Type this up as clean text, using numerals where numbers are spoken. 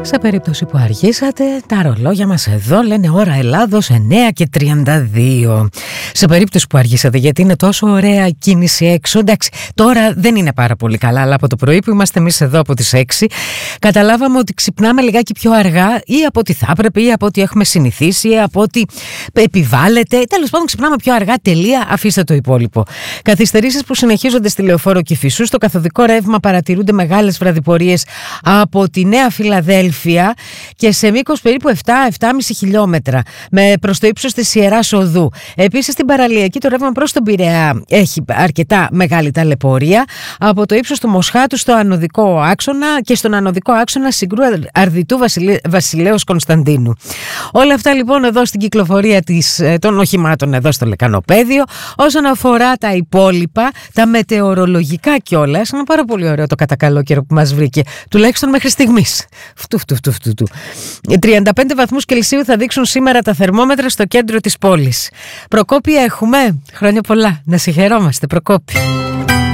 Σε περίπτωση που αργήσατε, τα ρολόγια μας εδώ λένε ώρα Ελλάδος 9:32. Σε περίπτωση που αργήσατε, γιατί είναι τόσο ωραία κίνηση έξω, εντάξει, τώρα δεν είναι πάρα πολύ καλά, αλλά από το πρωί που είμαστε εμείς εδώ από τις 6, καταλάβαμε ότι ξυπνάμε λιγάκι πιο αργά ή από ό,τι θα έπρεπε ή από ό,τι έχουμε συνηθίσει ή από ό,τι επιβάλλεται. Τέλος πάντων, ξυπνάμε πιο αργά, τελεία, αφήστε το υπόλοιπο. Καθυστερήσεις που συνεχίζονται στη Λεωφόρο Κηφισού. Στο καθοδικό ρεύμα παρατηρούνται μεγάλες βραδιπορίες από τη Νέα Φιλαδέλφια και σε μήκος περίπου 7-7,5 χιλιόμετρα προς το ύψος της Ιεράς Οδού. Επίσης στην παραλιακή το ρεύμα προς τον Πειραιά έχει αρκετά μεγάλη ταλαιπωρία από το ύψος του Μοσχάτου στο ανωδικό άξονα και στον ανωδικό άξονα Συγκρού Αρδιτού Βασιλέως Κωνσταντίνου. Όλα αυτά λοιπόν εδώ στην κυκλοφορία των οχημάτων εδώ στο Λεκανοπαίδιο. Όσον αφορά τα υπόλοιπα, τα μετεωρολογικά κιόλας, είναι πάρα πολύ ωραίο το κατακαλό καιρό που μας βρήκε, τουλάχιστον μέχρι στιγμής. 35 βαθμούς Κελσίου θα δείξουν σήμερα τα θερμόμετρα στο κέντρο της πόλης. Προκόπη έχουμε, χρόνια πολλά, να συγχαιρόμαστε Προκόπη.